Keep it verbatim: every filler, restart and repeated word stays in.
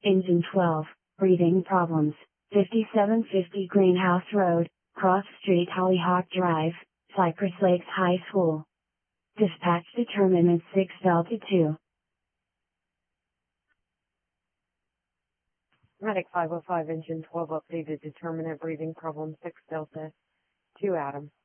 Engine twelve, breathing problems, fifty-seven fifty Greenhouse Road, Cross Street Hollyhock Drive, Cypress Lakes High School. Dispatch determinant six Delta two. Medic five oh five, Engine twelve updated, determinant breathing problem six Delta two Adam.